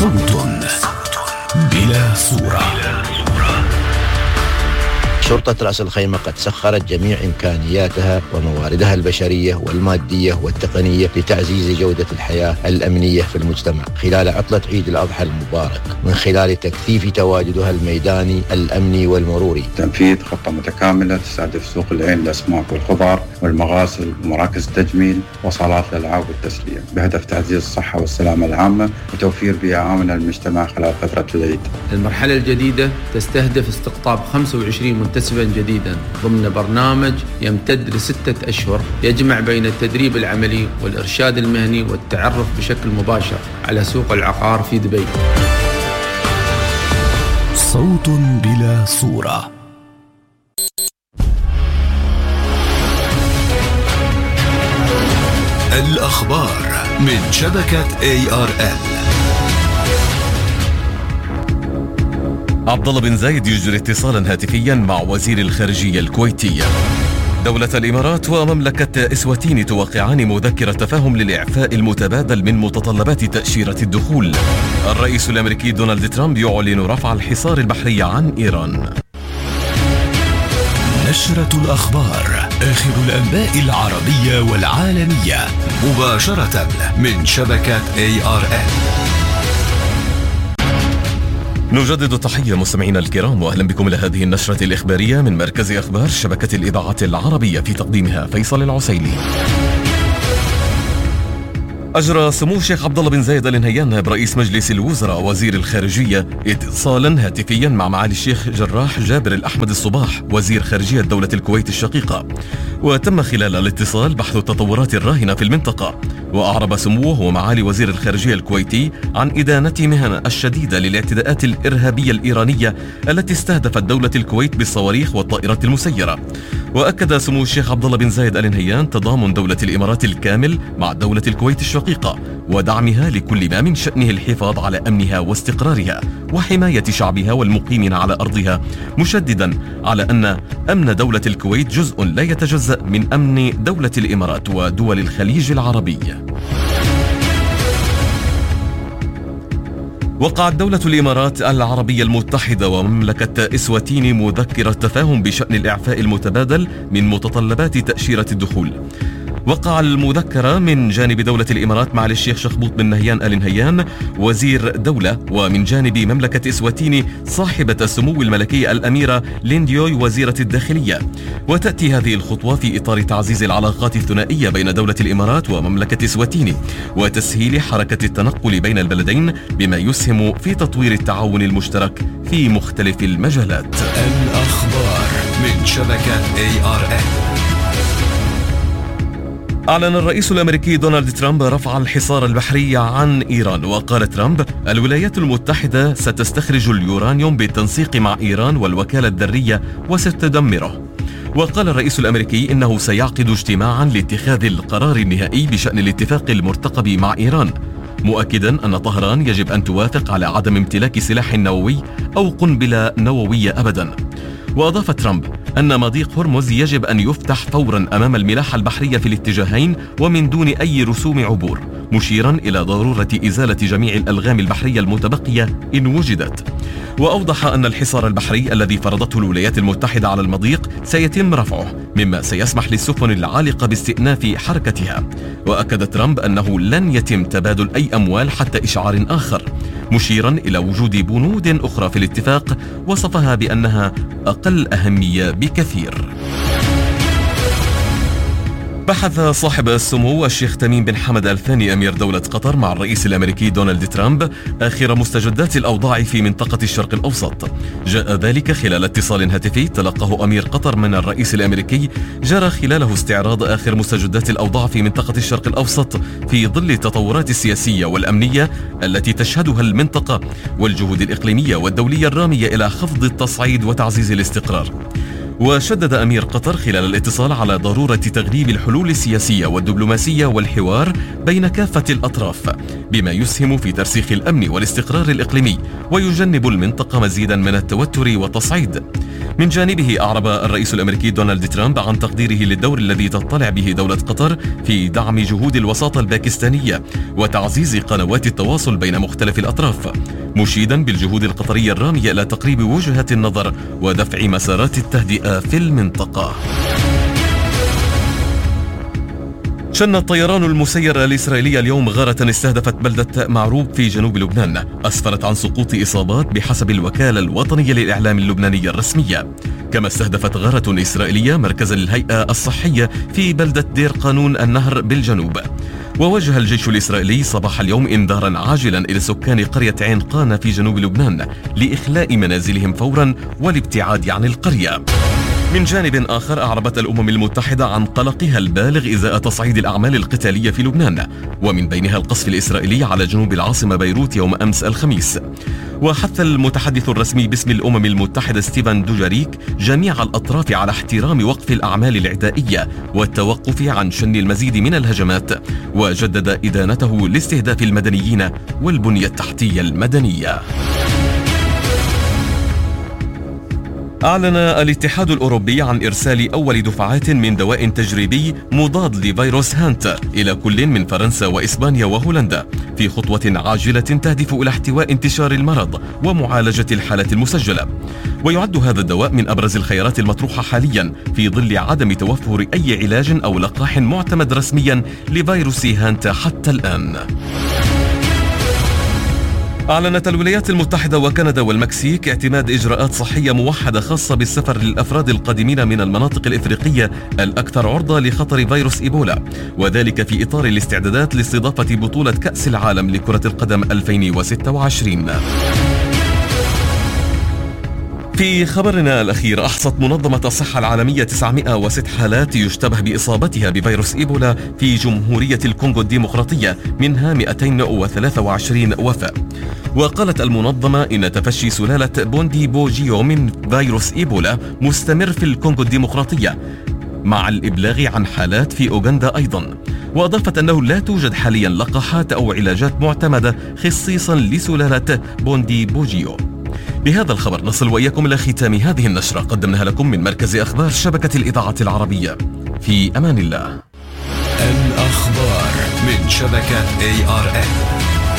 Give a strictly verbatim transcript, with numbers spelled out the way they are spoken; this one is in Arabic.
صوت بلا صورة. شرطة رأس الخيمة قد سخرت جميع إمكانياتها ومواردها البشرية والمادية والتقنية لتعزيز جودة الحياة الأمنية في المجتمع خلال عطلة عيد الأضحى المبارك، من خلال تكثيف تواجدها الميداني الأمني والمروري. تنفيذ خطة متكاملة تستهدف سوق العين للأسماك والخضار والمغاسل ومراكز التجميل وصالات الألعاب والتسلية، بهدف تعزيز الصحة والسلامة العامة وتوفير بيئة آمنة للمجتمع خلال فترة العيد. المرحلة الجديدة تستهدف استقطاب خمسة وعشرين منتسبا جديدا ضمن برنامج يمتد لستة أشهر يجمع بين التدريب العملي والإرشاد المهني والتعرف بشكل مباشر على سوق العقار في دبي. صوت بلا صورة. الأخبار من شبكة إيه آر إل. عبد الله بن زايد يجري اتصالا هاتفيا مع وزير الخارجية الكويتية. دولة الإمارات ومملكة إسواتيني توقعان مذكرة تفاهم للإعفاء المتبادل من متطلبات تأشيرة الدخول. الرئيس الأمريكي دونالد ترامب يعلن رفع الحصار البحري عن إيران. نشرة الأخبار، آخر الأنباء العربية والعالمية مباشرة من شبكة إيه آر إل. نجدد تحية مستمعينا الكرام وأهلا بكم إلى هذه النشرة الإخبارية من مركز أخبار شبكة الإذاعة العربية، في تقديمها فيصل العسيلي. أجرى سمو الشيخ عبد الله بن زايد آل نهيان نائب رئيس مجلس الوزراء وزير الخارجية اتصالا هاتفيا مع معالي الشيخ جراح جابر الأحمد الصباح وزير خارجية دولة الكويت الشقيقة، وتم خلال الاتصال بحث التطورات الراهنة في المنطقة. وأعرب سموه ومعالي وزير الخارجية الكويتي عن إدانتهم الشديدة للاعتداءات الإرهابية الإيرانية التي استهدفت دولة الكويت بالصواريخ والطائرات المسيرة. وأكد سمو الشيخ عبد الله بن زايد آل نهيان تضامن دولة الإمارات الكامل مع دولة الكويت الشقيقة ودعمها لكل ما من شأنه الحفاظ على أمنها واستقرارها وحماية شعبها والمقيمين على أرضها، مشددا على أن أمن دولة الكويت جزء لا يتجزأ من أمن دولة الإمارات ودول الخليج العربي. وقعت دولة الإمارات العربية المتحدة ومملكة إسواتيني مذكرة تفاهم بشأن الإعفاء المتبادل من متطلبات تأشيرة الدخول. وقع المذكرة من جانب دولة الإمارات معالي الشيخ شخبوط بن نهيان آل نهيان وزير دولة، ومن جانب مملكة إسواتيني صاحبة السمو الملكي الأميرة لينديوي وزيرة الداخلية. وتأتي هذه الخطوة في إطار تعزيز العلاقات الثنائية بين دولة الإمارات ومملكة إسواتيني وتسهيل حركة التنقل بين البلدين، بما يسهم في تطوير التعاون المشترك في مختلف المجالات. الأخبار من شبكة إيه آر إل. أعلن الرئيس الأمريكي دونالد ترامب رفع الحصار البحري عن إيران. وقال ترامب: الولايات المتحدة ستستخرج اليورانيوم بالتنسيق مع إيران والوكالة الذرية وستدمره. وقال الرئيس الأمريكي إنه سيعقد اجتماعا لاتخاذ القرار النهائي بشأن الاتفاق المرتقب مع إيران، مؤكدا أن طهران يجب أن توافق على عدم امتلاك سلاح نووي أو قنبلة نووية أبدا. وأضاف ترامب أن مضيق هرمز يجب أن يفتح فورا أمام الملاحة البحرية في الاتجاهين ومن دون أي رسوم عبور، مشيرا إلى ضرورة إزالة جميع الألغام البحرية المتبقية إن وجدت. وأوضح أن الحصار البحري الذي فرضته الولايات المتحدة على المضيق سيتم رفعه، مما سيسمح للسفن العالقة باستئناف حركتها. وأكد ترامب أنه لن يتم تبادل أي أموال حتى إشعار آخر، مشيرا إلى وجود بنود أخرى في الاتفاق وصفها بأنها أقل أهمية بكثير. بحث صاحب السمو الشيخ تميم بن حمد آل ثاني أمير دولة قطر مع الرئيس الأمريكي دونالد ترامب آخر مستجدات الأوضاع في منطقة الشرق الأوسط. جاء ذلك خلال اتصال هاتفي تلقاه أمير قطر من الرئيس الأمريكي جرى خلاله استعراض آخر مستجدات الأوضاع في منطقة الشرق الأوسط في ظل التطورات السياسية والأمنية التي تشهدها المنطقة والجهود الإقليمية والدولية الرامية إلى خفض التصعيد وتعزيز الاستقرار. وشدد أمير قطر خلال الاتصال على ضرورة تغليب الحلول السياسية والدبلوماسية والحوار بين كافة الأطراف، بما يسهم في ترسيخ الأمن والاستقرار الإقليمي ويجنب المنطقة مزيدا من التوتر والتصعيد. من جانبه أعرب الرئيس الأمريكي دونالد ترامب عن تقديره للدور الذي تطلع به دولة قطر في دعم جهود الوساطة الباكستانية وتعزيز قنوات التواصل بين مختلف الأطراف، مشيدا بالجهود القطرية الرامية إلى تقريب وجهات النظر ودفع مسارات التهدئة في المنطقة. شن الطيران المسير الإسرائيلي اليوم غارة استهدفت بلدة معروب في جنوب لبنان، أسفرت عن سقوط إصابات بحسب الوكالة الوطنية للإعلام اللبنانية الرسمية. كما استهدفت غارة إسرائيلية مركز الهيئة الصحية في بلدة دير قانون النهر بالجنوب. ووجه الجيش الإسرائيلي صباح اليوم إنذارا عاجلا إلى سكان قرية عين قانة في جنوب لبنان لإخلاء منازلهم فورا والابتعاد عن القرية. من جانب آخر أعربت الأمم المتحدة عن قلقها البالغ إزاء تصعيد الأعمال القتالية في لبنان، ومن بينها القصف الإسرائيلي على جنوب العاصمة بيروت يوم أمس الخميس. وحث المتحدث الرسمي باسم الأمم المتحدة ستيفان دوجاريك جميع الأطراف على احترام وقف الأعمال العدائية والتوقف عن شن المزيد من الهجمات، وجدد إدانته لاستهداف المدنيين والبنية التحتية المدنية. أعلن الاتحاد الأوروبي عن إرسال أول دفعات من دواء تجريبي مضاد لفيروس هانتا إلى كل من فرنسا وإسبانيا وهولندا في خطوة عاجلة تهدف إلى احتواء انتشار المرض ومعالجة الحالات المسجلة. ويعد هذا الدواء من أبرز الخيارات المطروحة حاليا في ظل عدم توفر أي علاج أو لقاح معتمد رسميا لفيروس هانتا حتى الآن. أعلنت الولايات المتحدة وكندا والمكسيك اعتماد إجراءات صحية موحدة خاصة بالسفر للأفراد القادمين من المناطق الإفريقية الأكثر عرضة لخطر فيروس إيبولا، وذلك في إطار الاستعدادات لاستضافة بطولة كأس العالم لكرة القدم ألفين وستة وعشرين. في خبرنا الأخير، أحصت منظمة الصحة العالمية تسعمائة وستة حالات يشتبه بإصابتها بفيروس إيبولا في جمهورية الكونغو الديمقراطية، منها مئتين وثلاثة وعشرين وفاة. وقالت المنظمة إن تفشي سلالة بوندي بوجيو من فيروس إيبولا مستمر في الكونغو الديمقراطية، مع الإبلاغ عن حالات في أوغندا أيضا. وأضافت أنه لا توجد حاليا لقاحات أو علاجات معتمدة خصيصا لسلالة بوندي بوجيو. بهذا الخبر نصل وإياكم إلى ختام هذه النشرة قدمناها لكم من مركز أخبار شبكة الإذاعة العربية. في أمان الله. الأخبار من شبكة إيه آر إن.